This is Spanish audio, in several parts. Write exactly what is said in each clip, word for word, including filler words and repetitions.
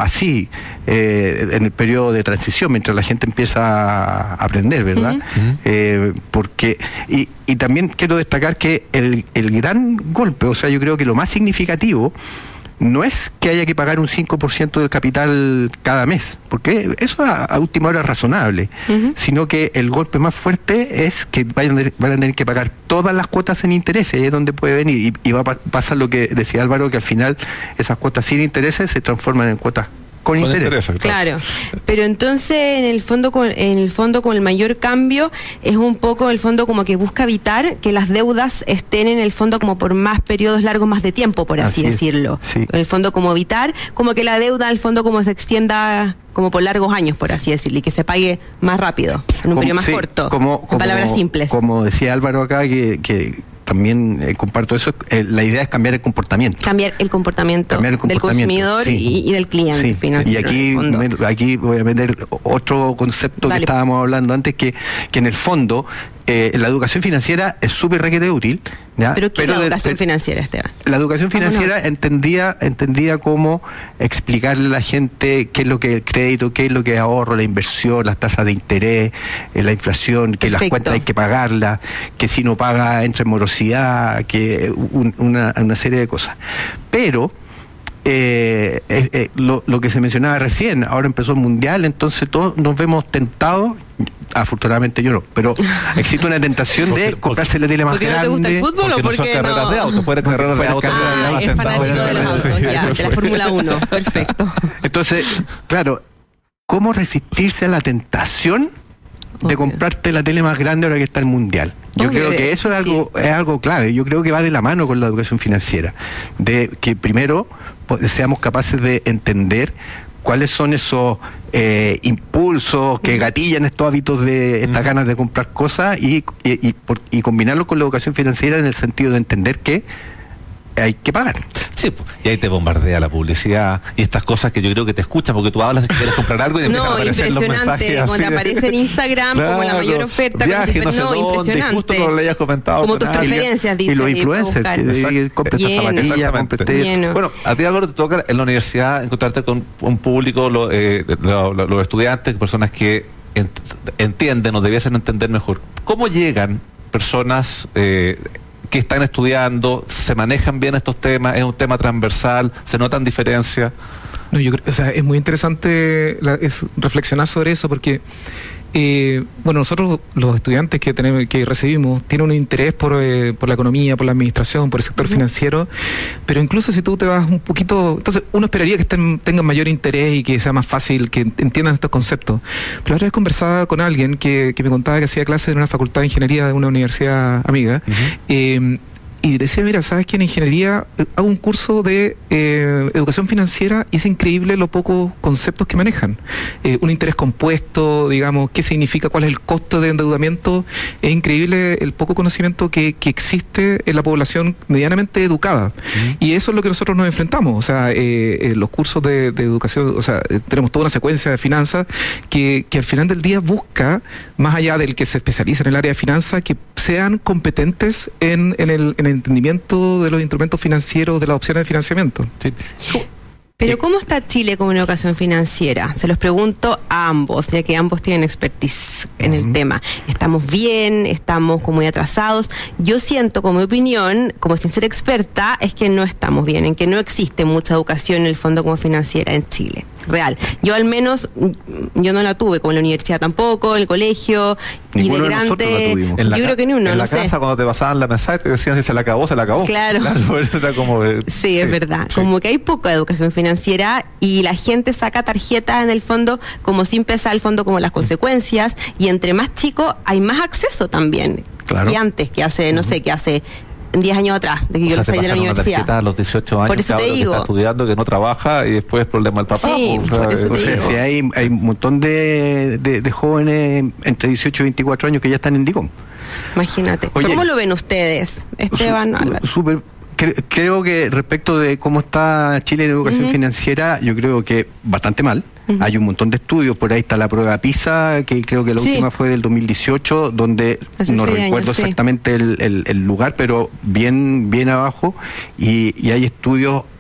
así eh, en el periodo de transición, mientras la gente empieza a aprender, ¿verdad? Uh-huh. Eh, porque y, y también quiero destacar que el, el gran golpe, o sea, yo creo que lo más significativo no es que haya que pagar un cinco por ciento del capital cada mes, porque eso a, a última hora es razonable, uh-huh. sino que el golpe más fuerte es que vayan, van a tener que pagar todas las cuotas en intereses, ahí es donde puede venir, y, y va a pasar lo que decía Álvaro, que al final esas cuotas sin intereses se transforman en cuotas con, con interés. interés claro, pero entonces en el fondo con, en el fondo con el mayor cambio es un poco el fondo como que busca evitar que las deudas estén en el fondo como por más periodos largos más de tiempo, por así, así decirlo. Sí. En el fondo como evitar como que la deuda al fondo como se extienda como por largos años, por así decirlo, y que se pague más rápido, en un como, periodo más sí, corto, como, en como, palabras simples. Como decía Álvaro acá, que, que también eh, comparto eso, eh, la idea es cambiar el comportamiento. Cambiar el comportamiento, cambiar el comportamiento del consumidor sí. y, y del cliente sí. financiero. Y aquí, me, aquí voy a meter otro concepto Dale. que estábamos hablando antes, que, que en el fondo eh, la educación financiera es súper requete útil. ¿ya? ¿Pero qué Pero es la educación de, financiera, Esteban? La educación financiera no? entendía, entendía cómo explicarle a la gente qué es lo que es el crédito, qué es lo que es ahorro, la inversión, las tasas de interés, eh, la inflación, que Perfecto. las cuentas hay que pagarlas, que si no paga entra en morosidad, que un, una, una serie de cosas. Pero eh, eh, eh, lo, lo que se mencionaba recién, ahora empezó el mundial, entonces todos nos vemos tentados. Afortunadamente yo no, pero existe una tentación de porque, comprarse la tele más ¿Porque grande. no te gusta el fútbol o porque no son carreras no? de auto, fuera carreras de auto. Ah, es fanático de los autos, ya, de la Fórmula uno, perfecto. Entonces, claro, ¿cómo resistirse a la tentación de okay. comprarte la tele más grande ahora que está el mundial? Yo okay. creo que eso es algo, sí. es algo clave, yo creo que va de la mano con la educación financiera, de que primero seamos capaces de entender cuáles son esos eh, impulsos que gatillan estos hábitos de estas ganas de comprar cosas y, y, y, por, y combinarlo con la educación financiera en el sentido de entender que hay que pagar. Sí, y ahí te bombardea la publicidad y estas cosas que yo creo que te escuchan porque tú hablas de que quieres comprar algo y te empiezan a aparecer los mensajes como te aparece en Instagram claro, como la mayor oferta viaje, no sé no, dónde, impresionante. Justo no lo hayas comentado como tus preferencias y, y los influencers que compren estas zapatillas, compren. Bueno, a ti Álvaro te toca en la universidad encontrarte con un público lo, eh, lo, lo, los estudiantes, personas que ent entienden o debiesen entender mejor. ¿Cómo llegan personas eh, que están estudiando, se manejan bien estos temas, es un tema transversal, se notan diferencias? No, yo creo, o sea, es muy interesante la, es reflexionar sobre eso porque eh, bueno, nosotros los estudiantes que tenemos, que recibimos, tienen un interés por, eh, por la economía, por la administración, por el sector uh-huh. financiero, pero incluso si tú te vas un poquito, entonces uno esperaría que estén, tengan mayor interés y que sea más fácil, que entiendan estos conceptos. Pero ahora he conversado con alguien que, que me contaba que hacía clases en una facultad de ingeniería de una universidad amiga, uh-huh. eh, y decía, mira, ¿sabes qué? En ingeniería hago un curso de eh, educación financiera y es increíble los pocos conceptos que manejan. Eh, un interés compuesto, digamos, qué significa, cuál es el costo de endeudamiento. Es increíble el poco conocimiento que, que existe en la población medianamente educada. Uh-huh. Y eso es lo que nosotros nos enfrentamos. O sea, eh, eh, los cursos de, de educación, o sea, eh, tenemos toda una secuencia de finanzas que, que al final del día busca, más allá del que se especializa en el área de finanzas, que sean competentes en, en el en el entendimiento de los instrumentos financieros, de las opciones de financiamiento. Sí. Pero ¿cómo está Chile como una educación financiera? Se los pregunto a ambos, ya que ambos tienen expertise en uh-huh. el tema. ¿Estamos bien? ¿Estamos como muy atrasados? Yo siento, como opinión, como sin ser experta, es que no estamos bien, en que no existe mucha educación en el fondo como financiera en Chile. Real. Yo al menos, yo no la tuve, como en la universidad tampoco, en el colegio, Ninguno y de grande, de yo creo que ni uno, en no la sé. casa cuando te pasaban la mensaje te decían si se la acabó, se la acabó. Claro. claro era como de, sí, sí, es verdad. Sí. Como que hay poca educación financiera y la gente saca tarjetas en el fondo como sin pensar el fondo como las consecuencias y entre más chicos hay más acceso también. Claro. Y antes, que hace, no sé, que hace diez años atrás, de que o yo sea, salí de la universidad. A los dieciocho años, por eso te digo. Que está estudiando, que no trabaja y después el problema del papá. Sí, pues, por o sea, eso te o sea, digo. si hay, hay un montón de, de, de jóvenes entre dieciocho y veinticuatro años que ya están en DICOM. Imagínate. Oye, ¿cómo lo ven ustedes, Esteban, Álvaro? Súper. Creo que respecto de cómo está Chile en educación uh-huh. financiera, yo creo que bastante mal. Uh-huh. Hay un montón de estudios, por ahí está la prueba PISA, que creo que la sí. última fue del dos mil dieciocho, donde Hace no recuerdo años, exactamente sí. el, el, el lugar, pero bien bien abajo, y, y hay estudios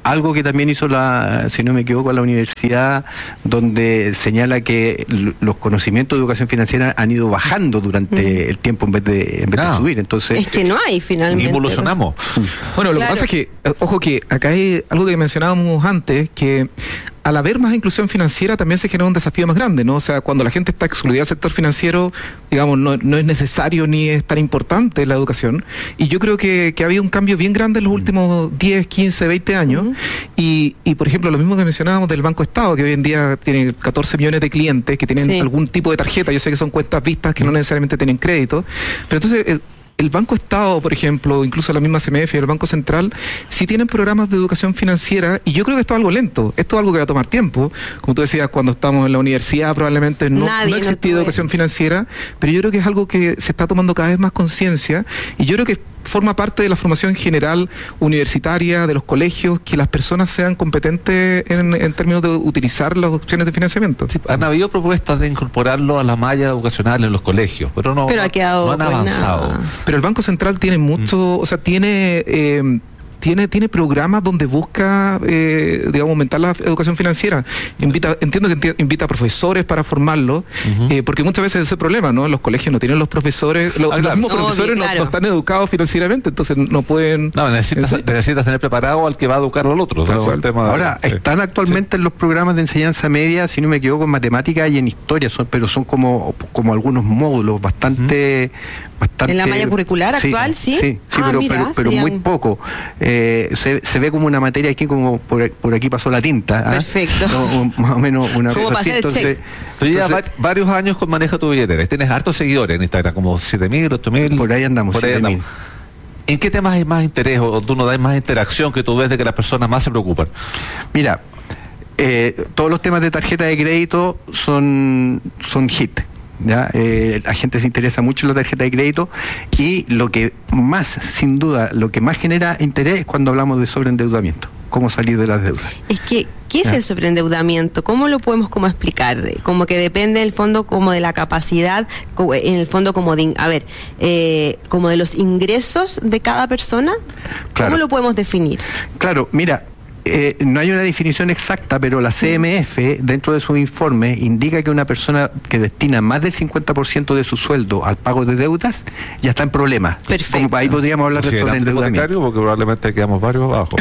algo que también hizo la, si no me equivoco, la universidad, donde señala que l- los conocimientos de educación financiera han ido bajando durante mm. el tiempo en vez de, en vez ah. de subir. Entonces es que no hay finalmente. Evolucionamos. Bueno, lo Claro. que pasa es que, ojo que acá hay algo que mencionábamos antes, que al haber más inclusión financiera también se genera un desafío más grande, ¿no? O sea, cuando la gente está excluida del sector financiero, digamos, no, no es necesario ni es tan importante la educación. Y yo creo que, que ha habido un cambio bien grande en los últimos diez, quince, veinte años. Uh-huh. y, y, por ejemplo, lo mismo que mencionábamos del Banco Estado, que hoy en día tiene catorce millones de clientes que tienen sí. algún tipo de tarjeta. Yo sé que son cuentas vistas que no necesariamente tienen crédito. Pero entonces... Eh, el Banco Estado, por ejemplo, incluso la misma C M F y el Banco Central, sí tienen programas de educación financiera, y yo creo que esto es algo lento, esto es algo que va a tomar tiempo. Como tú decías, cuando estamos en la universidad probablemente no, no existía no educación financiera, pero yo creo que es algo que se está tomando cada vez más conciencia, y yo creo que forma parte de la formación general universitaria de los colegios, que las personas sean competentes en, en términos de utilizar las opciones de financiamiento. Sí, han habido propuestas de incorporarlo a la malla educacional en los colegios, pero no, pero ha quedado no han avanzado. Nada. Pero el Banco Central tiene mucho, mm. o sea, tiene... Eh, Tiene, tiene programas donde busca, eh, digamos, aumentar la educación financiera. Invita, entiendo que enti- invita a profesores para formarlos, uh-huh. eh, porque muchas veces es ese problema, ¿no? Los colegios no tienen los profesores, lo, ah, claro. los mismos no, profesores claro. no, no están educados financieramente, entonces no pueden... No, necesitas, ¿sí? necesitas tener preparado al que va a educar al otro. O sea, el tema Ahora, de, están actualmente sí. en los programas de enseñanza media, si no me equivoco, en matemáticas y en historia, son, pero son como, como algunos módulos bastante... Uh-huh. Bastante, en la malla curricular actual, sí. Sí, sí, sí ah, pero, mira, pero, pero muy poco. Eh, se, se ve como una materia aquí, como por, por aquí pasó la tinta. ¿ah? Perfecto. No, más o menos una cosa así. Entonces, tú llevas entonces, varios años con Maneja tu Billetera. Tienes hartos seguidores en Instagram, como siete mil, ocho mil. Por ahí andamos, por ahí andamos. ¿En qué temas hay más interés o tú nos das más interacción que tú ves de que las personas más se preocupan? Mira, eh, todos los temas de tarjeta de crédito son, son hit. ¿Ya? Eh, la gente se interesa mucho en la tarjeta de crédito, y lo que más, sin duda, lo que más genera interés es cuando hablamos de sobreendeudamiento, cómo salir de las deudas. Es que, ¿qué es ¿Ya? el sobreendeudamiento? ¿Cómo lo podemos como explicar? Como que depende en el fondo como de la capacidad, en el fondo como de, a ver, eh, como de los ingresos de cada persona. Claro. ¿Cómo lo podemos definir? Claro, mira, Eh, no hay una definición exacta, pero la C M F, dentro de su informe, indica que una persona que destina más del cincuenta por ciento de su sueldo al pago de deudas ya está en problemas. Perfecto. Como ahí podríamos hablar o de sobreendeudamiento. Porque probablemente quedamos varios abajo.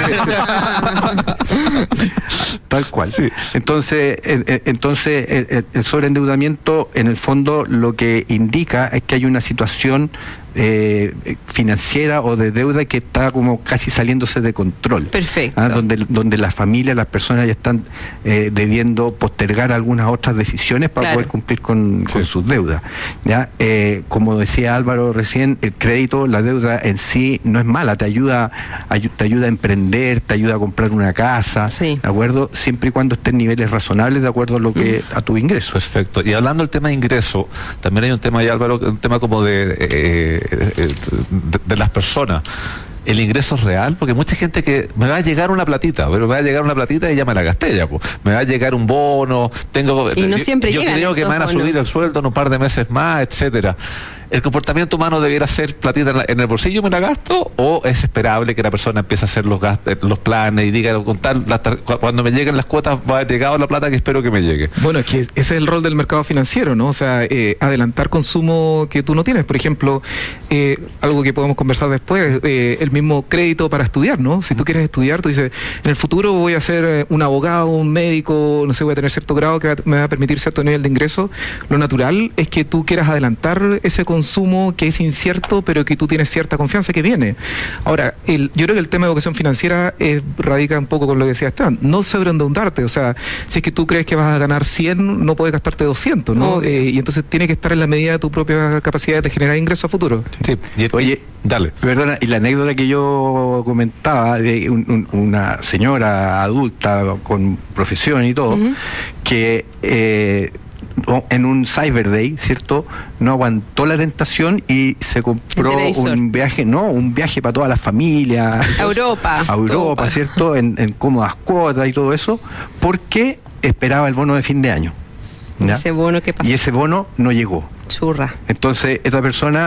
Tal cual. Sí. Entonces, eh, entonces el, el sobreendeudamiento, en el fondo, lo que indica es que hay una situación Eh, financiera o de deuda que está como casi saliéndose de control. Perfecto. ¿Ah? Donde, donde las familias, las personas ya están eh, debiendo postergar algunas otras decisiones para claro. poder cumplir con, sí. con sus deudas. ¿Ya? Eh, como decía Álvaro recién, el crédito, la deuda en sí no es mala, te ayuda, ay, te ayuda a emprender, te ayuda a comprar una casa, sí. ¿de acuerdo? Siempre y cuando esté en niveles razonables de acuerdo a lo que mm. a tu ingreso. Perfecto. Y hablando del tema de ingreso, también hay un tema ahí, Álvaro, un tema como de eh, De, de las personas. El ingreso es real, porque mucha gente que me va a llegar una platita, pero me va a llegar una platita y ya me la gasté ya, pues. Me va a llegar un bono, tengo y no siempre yo, yo creo que me van a subir bonos. El sueldo en un par de meses más, etcétera. ¿El comportamiento humano debiera ser platita en, la, en el bolsillo, me la gasto, o es esperable que la persona empiece a hacer los gastos, los planes y diga, con tal, la, cuando me lleguen las cuotas va a haber llegado la plata que espero que me llegue? Bueno, es que ese es el rol del mercado financiero, ¿no? O sea, eh, adelantar consumo que tú no tienes. Por ejemplo, eh, algo que podemos conversar después, eh, el mismo crédito para estudiar, ¿no? Si tú quieres estudiar, tú dices, en el futuro voy a ser un abogado, un médico, no sé, voy a tener cierto grado que me va a permitir cierto nivel de ingreso. Lo natural es que tú quieras adelantar ese consumo consumo que es incierto, pero que tú tienes cierta confianza que viene. Ahora, el, yo creo que el tema de educación financiera eh, radica un poco con lo que decía Esteban, no sobreendeudarte, o sea, si es que tú crees que vas a ganar cien, no puedes gastarte doscientos, ¿no? Oh. Eh, y entonces tiene que estar en la medida de tu propia capacidad de generar ingresos a futuro. Sí. Y, oye, dale. Perdona, y la anécdota que yo comentaba de un, un, una señora adulta con profesión y todo, uh-huh. que eh, en un Cyber Day, ¿cierto? No aguantó la tentación y se compró un viaje, no, un viaje para toda la familia. A Europa. A Europa, Europa. ¿Cierto? En, en cómodas cuotas y todo eso, porque esperaba el bono de fin de año. ¿Ya? Ese bono, ¿qué pasó? Y ese bono no llegó. Churra. Entonces, esta persona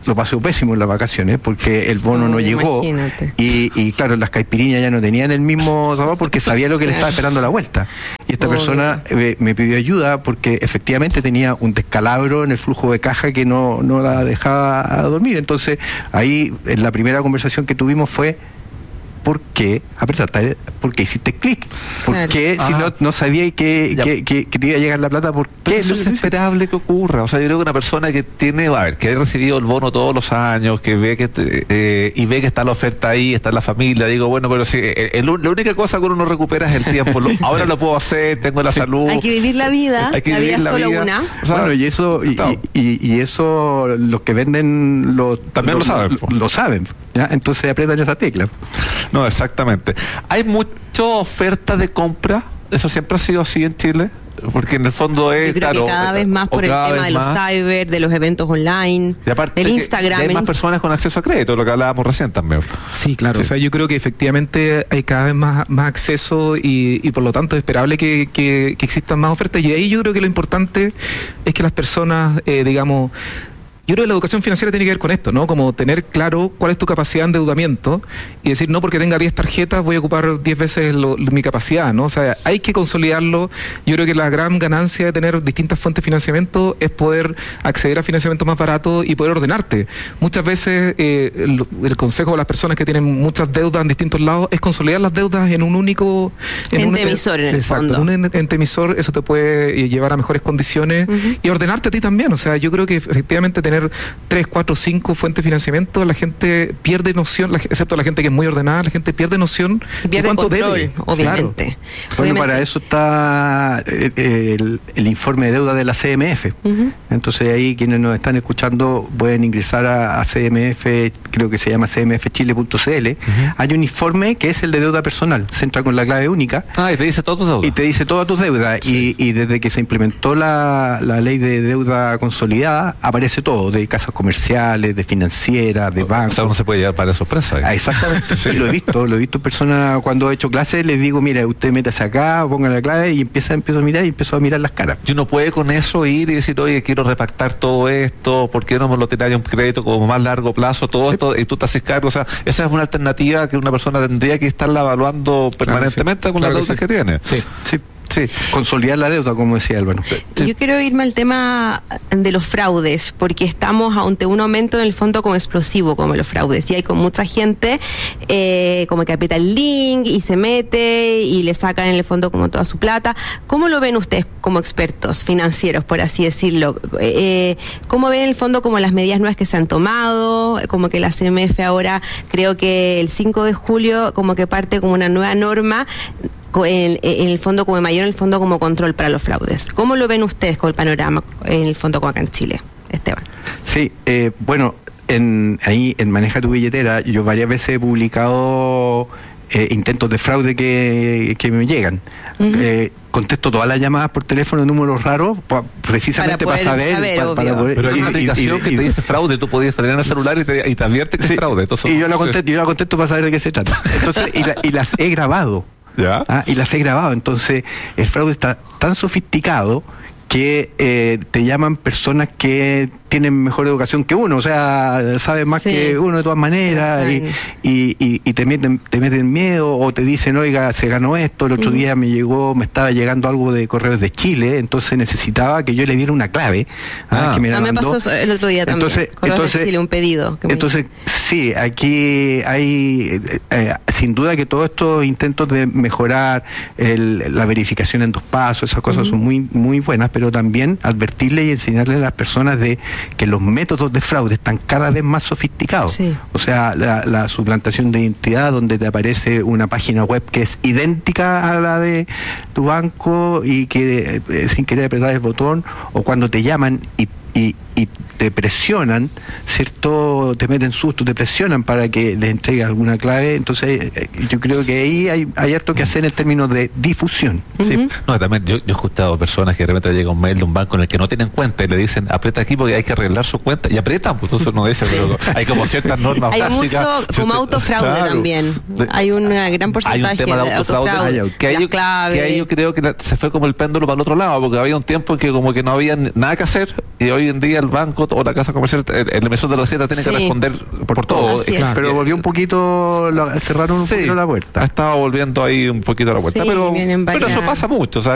lo pasó pésimo en las vacaciones porque el bono no, no llegó y, y claro, las caipiriñas ya no tenían el mismo sabor porque sabía lo que claro. le estaba esperando a la vuelta. Y esta Obvio. persona eh, me pidió ayuda porque efectivamente tenía un descalabro en el flujo de caja que no, no la dejaba dormir. Entonces ahí en la primera conversación que tuvimos fue: ¿por qué apretaste? ¿Por qué hiciste clic? ¿Por claro. qué si no, no sabía que, que, que, que te iba a llegar la plata? ¿Por qué? Eso es esperable que ocurra. O sea, yo creo que una persona que tiene, a ver, que ha recibido el bono todos los años, que ve que eh, y ve que está la oferta ahí, está la familia, digo, bueno, pero si eh, el, la única cosa que uno no recupera es el tiempo. Lo, ahora lo puedo hacer, tengo la sí. salud. Hay que vivir la vida. Hay que la vivir vida la solo vida. Una. O sea, bueno, y eso y, y, y eso los que venden lo, también lo, lo saben. Lo, lo saben. ¿Ya? Entonces apretan esa tecla. No, exactamente. ¿Hay mucha oferta de compra? ¿Eso siempre ha sido así en Chile? Porque en el fondo es... Yo creo claro, que cada vez más por el tema de los más. cyber, de los eventos online, y aparte del Instagram. Hay más personas con acceso a crédito, lo que hablábamos recién también. Sí, claro. Sí. O sea, yo creo que efectivamente hay cada vez más, más acceso y, y por lo tanto es esperable que, que, que existan más ofertas. Y ahí yo creo que lo importante es que las personas, eh, digamos... Yo creo que la educación financiera tiene que ver con esto, ¿no? Como tener claro cuál es tu capacidad de endeudamiento y decir, no porque tenga diez tarjetas voy a ocupar diez veces lo, lo, mi capacidad, ¿no? O sea, hay que consolidarlo. Yo creo que la gran ganancia de tener distintas fuentes de financiamiento es poder acceder a financiamiento más barato y poder ordenarte. Muchas veces eh, el, el consejo de las personas que tienen muchas deudas en distintos lados es consolidar las deudas en un único... En ente un emisor, en el exacto, fondo. En un ente emisor, eso te puede llevar a mejores condiciones uh-huh. y ordenarte a ti también. O sea, yo creo que efectivamente tener tres, cuatro, cinco fuentes de financiamiento, la gente pierde noción, la, excepto la gente que es muy ordenada, la gente pierde noción y pierde de cuánto control, debe. obviamente. Claro. Bueno, obviamente. Para eso está el, el informe de deuda de la C M F. Uh-huh. Entonces ahí quienes nos están escuchando pueden ingresar a, a C M F, creo que se llama c m f chile punto c l. Uh-huh. Hay un informe que es el de deuda personal, se entra con la clave única. Ah, y te dice todas tus deudas. Y te dice todas tus deudas. Sí. Y, y desde que se implementó la, la ley de deuda consolidada, aparece todo, de casas comerciales, de financieras, de bancos. O sea, uno se puede llevar para sorpresa. Ah, exactamente, sí, lo he visto, lo he visto en personas cuando he hecho clases, les digo, mira, usted métase acá, ponga la clave y empieza, empiezo a mirar y empiezo a mirar las caras. Y uno puede con eso ir y decir, oye, quiero repactar todo esto, ¿por qué no me lo tiraría un crédito como más largo plazo, todo sí. esto, y tú te haces cargo? O sea, esa es una alternativa que una persona tendría que estarla evaluando permanentemente claro, sí. con claro las deudas que, sí. que tiene. Sí, sí. Sí, consolidar la deuda, como decía Álvaro. Sí. Yo quiero irme al tema de los fraudes, porque estamos ante un aumento en el fondo como explosivo, como los fraudes, y hay con mucha gente eh, como que aprieta el link y se mete y le sacan en el fondo como toda su plata. ¿Cómo lo ven ustedes como expertos financieros, por así decirlo? Eh, ¿Cómo ven en el fondo como las medidas nuevas que se han tomado? Como que la C M F ahora, creo que el cinco de julio, como que parte como una nueva norma En, en el fondo como mayor, en el fondo como control para los fraudes. ¿Cómo lo ven ustedes con el panorama en el fondo como acá en Chile, Esteban? Sí, eh, bueno, en, ahí en Maneja tu Billetera yo varias veces he publicado eh, intentos de fraude que, que me llegan. Uh-huh. eh, contesto todas las llamadas por teléfono, números raros, pa, precisamente para, para saber, saber pa, para poder, pero hay una aplicación que te dice fraude, tú podías tener en el celular y te, y te advierte que sí, es fraude. Entonces, y yo la contesto, yo la contesto para saber de qué se trata. Entonces, y, la, y las he grabado. ¿Ya? Ah, y las he grabado. Entonces el fraude está tan sofisticado que eh, te llaman personas que tienen mejor educación que uno, o sea, saben más sí. que uno de todas maneras y, y, y, y te meten te meten miedo o te dicen, oiga, se ganó esto, el otro uh-huh. día me llegó, me estaba llegando algo de Correos de Chile, entonces necesitaba que yo le diera una clave. Ah, que me la mandó. pasó el otro día también, entonces, Correos entonces, de Chile, un pedido. Que entonces, me... sí, aquí hay, eh, eh, sin duda que todos estos intentos de mejorar el, la verificación en dos pasos, esas cosas uh-huh. son muy, muy buenas, pero también advertirle y enseñarle a las personas de que los métodos de fraude están cada vez más sofisticados. Sí. O sea, la, la suplantación de identidad, donde te aparece una página web que es idéntica a la de tu banco y que eh, sin querer apretar el botón, o cuando te llaman y, y, y te presionan, ¿cierto? Te meten susto, te presionan para que les entregues alguna clave. Entonces, eh, yo creo que ahí hay, hay harto que hacer en términos de difusión. Uh-huh. Sí. No, también yo, yo he escuchado personas que de repente llega un mail de un banco en el que no tienen cuenta y le dicen, aprieta aquí porque hay que arreglar su cuenta, y apretan, pues entonces uno dice, pero hay como ciertas normas hay básicas. Hay mucho como autofraude claro. también. Hay un gran porcentaje hay un tema de autofraude, de autofraude que, ahí yo, que ahí yo creo que se fue como el péndulo para el otro lado, porque había un tiempo en que como que no había nada que hacer, y hoy en día el banco o la casa comercial, el, el emisor de la tarjeta tiene Sí. que responder por, por todo. Así es. Claro. Pero volvió un poquito, la- cerraron un Sí, poquito la ha puerta. estado volviendo ahí un poquito a la puerta, Sí, pero, vienen pero varias- eso pasa mucho, o sea,